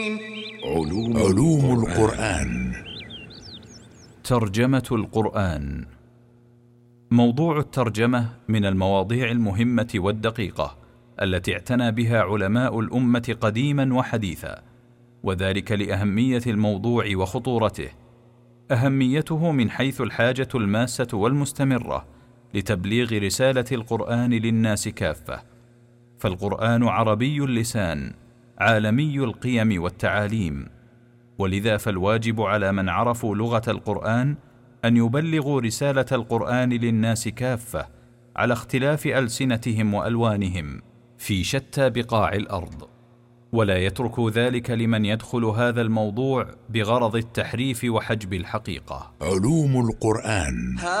علوم القرآن. ترجمة القرآن. موضوع الترجمة من المواضيع المهمة والدقيقة التي اعتنى بها علماء الأمة قديما وحديثا، وذلك لأهمية الموضوع وخطورته. أهميته من حيث الحاجة الماسة والمستمرة لتبليغ رسالة القرآن للناس كافة، فالقرآن عربي اللسان، عالمي القيم والتعاليم، ولذا فالواجب على من عرفوا لغة القرآن أن يبلغوا رسالة القرآن للناس كافة على اختلاف ألسنتهم وألوانهم في شتى بقاع الأرض، ولا يتركوا ذلك لمن يدخل هذا الموضوع بغرض التحريف وحجب الحقيقة. علوم القرآن.